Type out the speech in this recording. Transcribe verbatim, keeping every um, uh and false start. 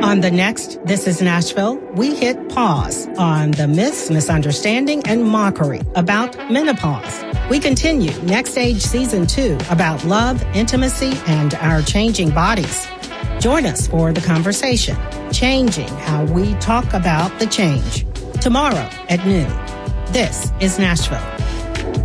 On the next This is Nashville, we hit pause on the myths, misunderstanding, and mockery about menopause. We continue Next Stage Season two about love, intimacy, and our changing bodies. Join us for the conversation, changing how we talk about the change. Tomorrow at noon. This is Nashville.